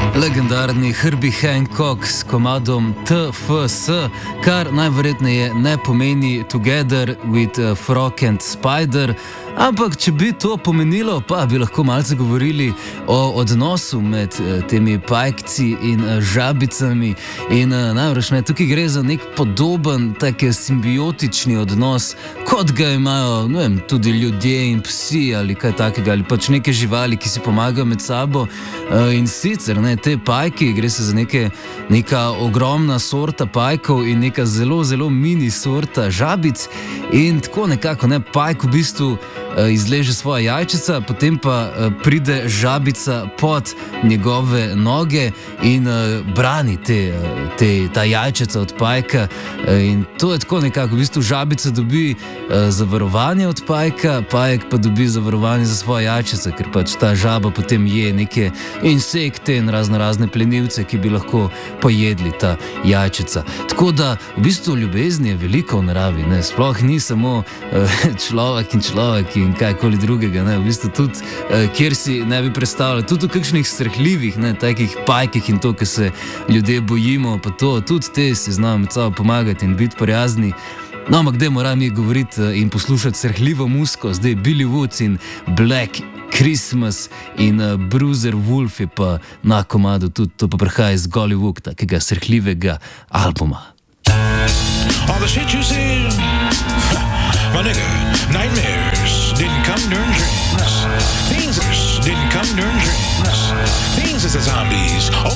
Legendarni Herbie Hancock s komadom TFS, kar najverjetneje ne pomeni Together with a Frog and Spider, ampak če bi to pomenilo, pa bi lahko malce govorili o odnosu med temi pajkci in žabicami. In najbrž ne, tukaj gre za nek podoben, tak simbiotični odnos, kot ga imajo, ne vem, tudi ljudje in psi ali kaj takega, ali pač neke živali, ki si pomagajo med sabo. In sicer, ne, te pajki, gre se za neka ogromna sorta pajkov in neka zelo, zelo mini sorta žabic. In tako nekako, ne, pajk v bistvu izleže svoja jajčica, potem pa pride žabica pod njegove noge in brani ta jajčica od pajka. In to je tako nekako, v bistvu žabica dobi zavarovanje od pajka, pajek pa dobi zavarovanje za svoje jajčice, ker pač ta žaba potem je neke insekte in razne plenilce, ki bi lahko pojedli ta jajčica. Tako da v bistvu ljubezni je veliko v naravi, ne? Sploh ni samo človek in kajkoli drugega, ne? V bistvu tudi, kjer si ne bi predstavljali, tudi v kakšnih strahljivih, ne, takih pajkih in to, ki se ljudje bojimo, pa to, tudi te si znajo med sabo pomagati in biti prijazni. No, ampak dajmo mi govoriti in poslušati srhljivo muziko, zdaj Billy Woods in Black Christmas in Bruiser Wolf je pa na komadu tudi, to pa prihaja iz Gollywood, takega srhljivega albuma. All the shit you see, my nigga, nightmares didn't come during dreams. Things didn't come during dreams. Things is the zombies.